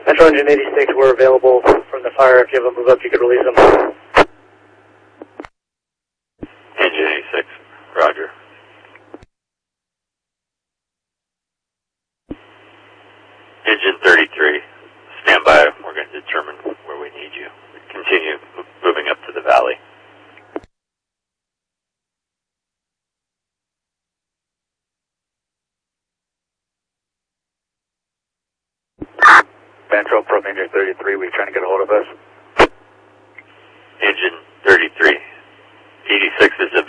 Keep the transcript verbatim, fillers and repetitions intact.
Metro Engine eighty-six, we're available from the fire. If you have a move up, you could release them. Engine eighty-six, roger. Engine thirty-three, stand by. We're going to determine where we need you. Continue moving up to the valley. Metro from Engine thirty-three, were you trying to get a hold of us? Engine thirty-three, eighty-six is